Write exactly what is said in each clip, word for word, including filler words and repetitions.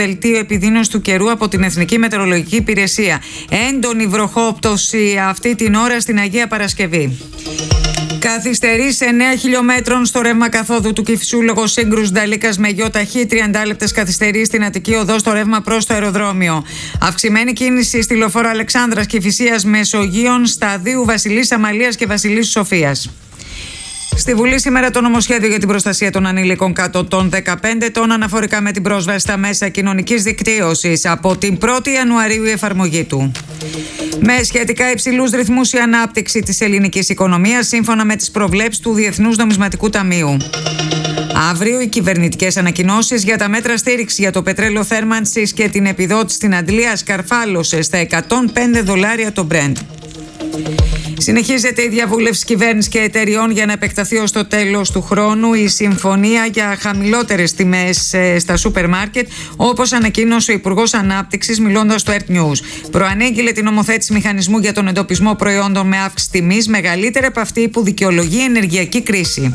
δελτίο επιδείνωσης του καιρού από την Εθνική Μετεωρολογική Υπηρεσία. Έντονη βροχόπτωση αυτή την ώρα στην Αγία Παρασκευή. Καθυστερεί εννέα χιλιόμετρων στο ρεύμα καθόδου του Κηφισού λόγω σύγκρουσης Νταλίκας με γιοταχή. τριάντα λεπτές καθυστερεί στην Αττική οδό στο ρεύμα προς το αεροδρόμιο. Αυξημένη κίνηση στη λεωφόρο Αλεξάνδρας Κηφισίας Μεσογείων, Σταδίου, Βασιλής Αμαλίας και Βασιλής Σοφίας. Στη Βουλή σήμερα το νομοσχέδιο για την προστασία των ανηλίκων κάτω των δεκαπέντε ετών αναφορικά με την πρόσβαση στα μέσα κοινωνικής δικτύωσης. Από την πρώτη Ιανουαρίου η εφαρμογή του. Με σχετικά υψηλούς ρυθμούς η ανάπτυξη της ελληνικής οικονομίας σύμφωνα με τις προβλέψεις του Διεθνούς Νομισματικού Ταμείου. Αύριο οι κυβερνητικές ανακοινώσεις για τα μέτρα στήριξης για το πετρέλαιο θέρμανσης και την επιδότηση στην Αντλία σκαρφάλωσε στα εκατόν πέντε δολάρια το Brent. Συνεχίζεται η διαβούλευση κυβέρνησης και εταιριών για να επεκταθεί ως το τέλος του χρόνου η συμφωνία για χαμηλότερες τιμές στα σούπερ μάρκετ, όπως ανακοίνωσε ο Υπουργός Ανάπτυξης μιλώντας στο Earth News. Προανήγγειλε την νομοθέτηση μηχανισμού για τον εντοπισμό προϊόντων με αύξηση τιμής μεγαλύτερη από αυτή που δικαιολογεί η ενεργειακή κρίση.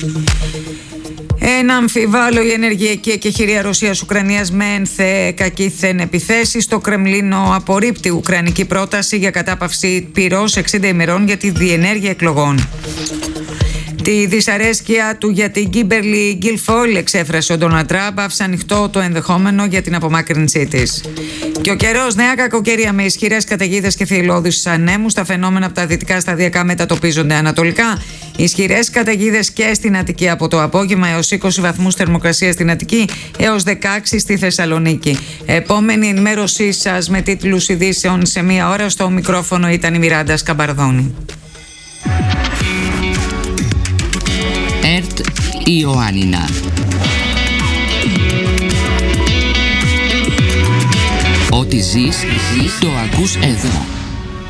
Ένα αμφιβάλλω η ενεργειακή εκεχηρία Ρωσίας-Ουκρανίας με ένθε κακήθεν επιθέσεις. Το Κρεμλίνο απορρίπτει ουκρανική πρόταση για κατάπαυση πυρός εξήντα ημερών για τη διενέργεια εκλογών. Τη δυσαρέσκεια του για την Κίμπερλι Γκίλφολ εξέφρασε ο Ντόναλντ Τραμπ, άφησε ανοιχτό το ενδεχόμενο για την απομάκρυνσή της. Και ο καιρός, νέα κακοκαιρία με ισχυρές καταιγίδες και θηειλώδεις ανέμους. Τα φαινόμενα από τα δυτικά σταδιακά μετατοπίζονται ανατολικά. Ισχυρές καταιγίδες και στην Αττική από το απόγευμα έως είκοσι βαθμούς θερμοκρασία στην Αττική έως δεκαέξι στη Θεσσαλονίκη. Επόμενη ενημέρωσή σας με τίτλους ειδήσεων σε μία ώρα. Στο μικρόφωνο ήταν η Μιράντα Σκαμπαρδόνη. ΕΡΤ Ιωάννινα. Ό,τι ζεις, ζεις, το ακούς εδώ.